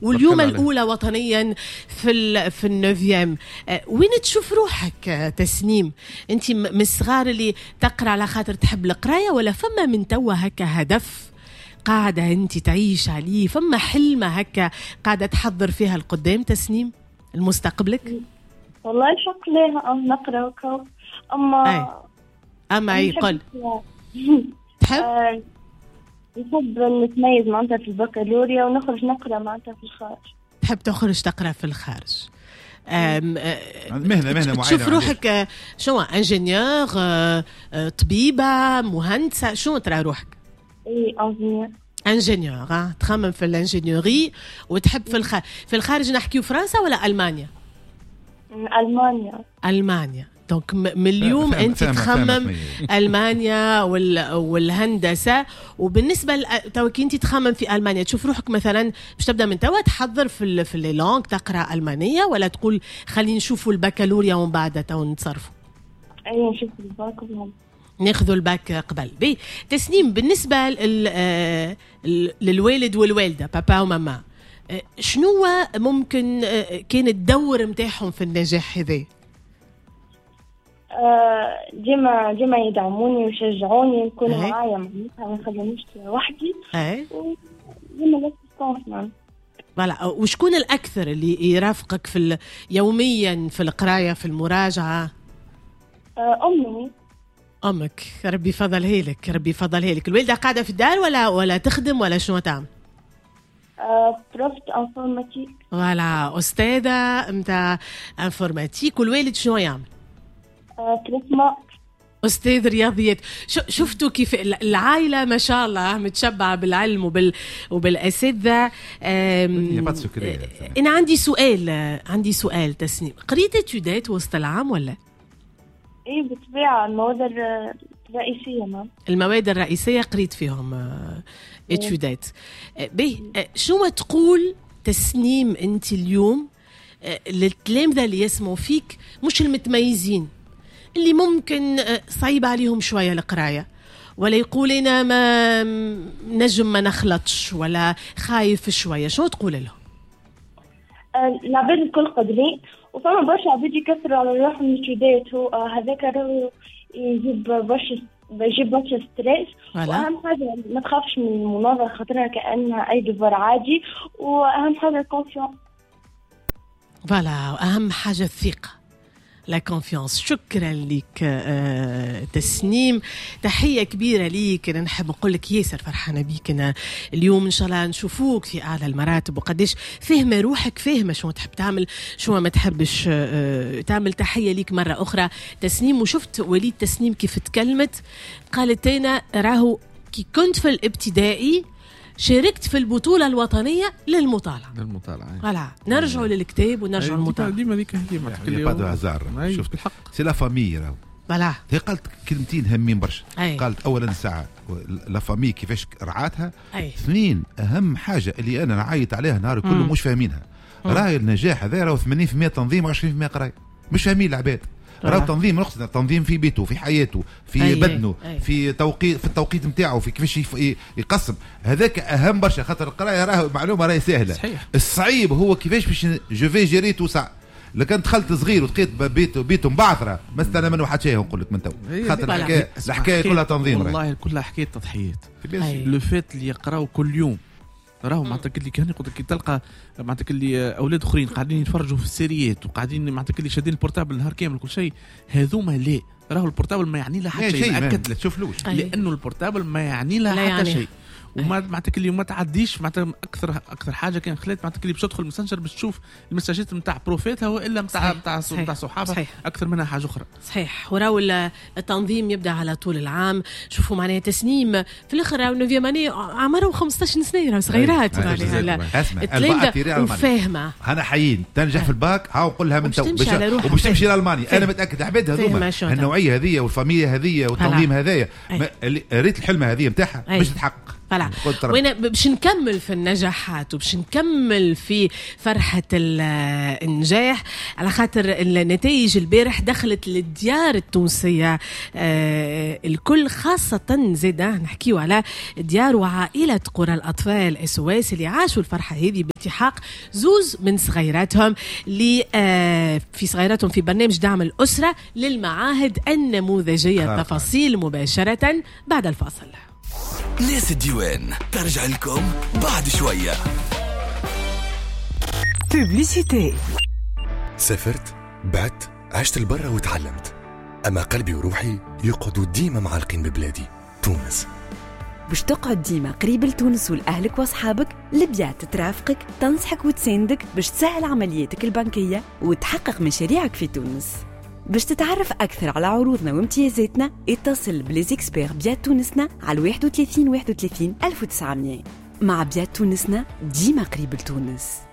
واليوم الأولى وطنيا في النوفيام. وين تشوف روحك تسنيم؟ أنت من الصغار اللي تقرأ على خاطر تحب القراية، ولا فما من توا هكا هدف قاعدة أنت تعيش عليه، فما حلمة هكا قاعدة تحضر فيها القدام تسنيم المستقبلك؟ والله شق ليها نقرأ وكو أما يقول تحب نحب نتميز معناتها في البكالوريا ونخرج نقرأ معناتها في الخارج. تحب تخرج تقرأ في الخارج؟ مهنة معينة. تشوف روحك شو انجينيور، طبيبة، مهندسة، شو ترى روحك؟ انجينيور. تخمم في الانجينيوري وتحب في الخارج نحكيو فرنسا ولا ألمانيا؟ ألمانيا. دونك من اليوم انت تخمم ألمانيا والهندسة. وبالنسبة تو كي انت تخمم في ألمانيا، تشوف روحك مثلا باش تبدا من توا تحضر في لي لونغ تقرا ألمانية، ولا تقول خلينا نشوفوا البكالوريا ومن بعد تو نتصرفوا؟ نشوف الباك قبل، ناخذوا الباك قبل. بي تسنيم، بالنسبة للوالد والوالدة بابا وماما، شنو ممكن كان الدور متاعهم في النجاح هذا؟ ديما يدعموني ويشجعوني، يكونوا معايا ما يخلونيش وحدي. ديما لسه فوالا. وشكون الأكثر اللي يرافقك يوميا في القراية في المراجعة؟ أمك. ربي فضلها لك، ربي يفضلها لك. الوالدة قاعدة في الدار ولا تخدم ولا شنو تعمل؟ بروفت انفورماتيك. فوالا، أستاذة متاع انفورماتيك. والوالد شنو يعمل؟ أستاذ رياضيات. شفتوا كيف العائلة ما شاء الله متشبعة بالعلم وبالأساتذة. أنا عندي سؤال تسنيم، قريت اتيودات وسط العام ولا؟ إيه بالطبيعة، المواد الرئيسية. المواد الرئيسية قريت فيهم اتيودات. شو تقول تسنيم أنت اليوم للتلامذة اللي يسمعوا فيك، مش المتميزين اللي ممكن صعيب عليهم شوية القراية، ولا يقول أنا ما نجم ما نخلطش ولا خايف شوية، شو تقول لهم؟ العباد الكل قادرين، وفما برشا عباد يكثروا على روحهم الاتيودات، هذاك راهو يجيب برشا ستريس. واهم حاجه ما تخافش من المناظره خاطرها كانها اي دفر عادي، واهم حاجه الكونفيونس. فوالا، واهم حاجه الثقه، لا كونفيونس. شكرا لك تسنيم، تحيه كبيره ليك. انا نحب نقول لك ياسر فرحانه بيك. انا اليوم ان شاء الله نشوفوك في اعلى المراتب، وقديش فاهمه روحك، فاهمه شو تحب تعمل شو ما تحبش تعمل. تحيه ليك مره اخرى تسنيم. وشفت وليد تسنيم كيف تكلمت، قالت انا راهو كي كنت في الابتدائي شاركت في البطولة الوطنية للمطالعة. فوالا، نرجعوا للكتاب ونرجعوا للمطالعة. ديما هذيك هي بعد هزار. شفت الحق سي لا فامي راهو. فوالا، هي قالت كلمتين هامين برشا. قالت اولا ساعة لا فامي كيفاش رعاتها. اثنين، اهم حاجة اللي انا نعيط عليها نهار كله مش فاهمينها. راهي النجاح هذا راهو 80% تنظيم و20% قراية، مش فاهمين العباد. راهو تنظيم، نقصد تنظيم في بيته، في حياته، في بدنه، في التوقيت نتاعو، في كيفاش يقسم. هذاك اهم برشا، خاطر القرايه راهو معلومه راهي سهله. صحيح. الصعيب هو كيفاش باش جو في جيري تو سا. لكن دخلت صغير ولقيت بيته مبعثره، ما استنى منه حتى شيء. نقول لك من تو، خاطر الحكايه كلها تنظيم. والله كلها حكايه تضحيات. لو فات اللي يقراو كل يوم راهو معناتها اللي كان يقول لك تلقى معناتها اللي اولاد اخرين قاعدين يتفرجوا في السيريات وقاعدين معناتها اللي شادين البورتابل النهار كامل كل شيء، هذوما لا، راهو البورتابل ما يعني له حتى شيء. ناكد لك تشوفلوش لانه البورتابل ما يعني له حتى شيء. وما معناتها اللي ما تعديش معناتها اكثر حاجه كان خلات معناتها اللي باش تدخل المسنجر باش تشوف المساجات نتاع بروفيتها والا نتاع صحابها اكثر منها حاجه اخرى. صحيح. وراو التنظيم يبدا على طول العام. شوفوا معناها تسنيم في الاخر راهو نوفياماني عمرهم 15 سنه، راهو صغيرات. اسمع فاهمه انا حيين تنجح في الباك، هاو نقول لها من تو وباش تمشي لالمانيا. انا متاكد عباد هذوما النوعيه هذه والفاميليا هذه والتنظيم هذايا ريت الحلمه هذه نتاعها باش تتحقق. فلا وانا باش نكمل في النجاحات وباش نكمل في فرحة النجاح على خاطر النتائج البارح دخلت للديار التونسية الكل، خاصة زيدا نحكيو على ديار وعائلة قرى الأطفال SOS اللي عاشوا الفرحة هذه بالتحاق زوز من صغيراتهم في صغيراتهم في برنامج دعم الأسرة للمعاهد النموذجية. تفاصيل مباشرة بعد الفاصل. ناس الديوان ترجع لكم بعد شوية. بوبليسيتي. سافرت، بعت، عشت البرة وتعلمت، أما قلبي وروحي يقعدوا ديما معلقين ببلادي تونس. باش تقعد ديما قريب لتونس ولأهلك وأصحابك، لبيات ترافقك تنصحك وتساندك باش تسهل عملياتك البنكية وتحقق مشاريعك في تونس. باش تتعرف أكثر على عروضنا وامتيازاتنا اتصل بليزيكسبير بيات تونسنا على 31 31 1900. مع بيات تونسنا ديما قريب لتونس.